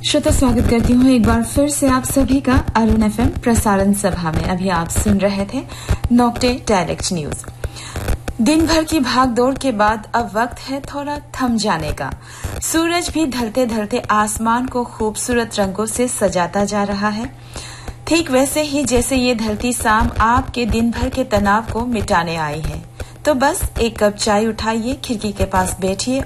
श्रोता स्वागत करती हूँ एक बार फिर से आप सभी का अरुण एफएम प्रसारण सभा में। अभी आप सुन रहे थे नोक्टे डायरेक्ट न्यूज। दिन भर की भागदौड़ के बाद अब वक्त है थोड़ा थम जाने का। सूरज भी ढलते ढलते आसमान को खूबसूरत रंगों से सजाता जा रहा है, ठीक वैसे ही जैसे ये ढलती शाम आपके दिन भर के तनाव को मिटाने आई है। तो बस एक कप चाय उठाइए, खिड़की के पास बैठिए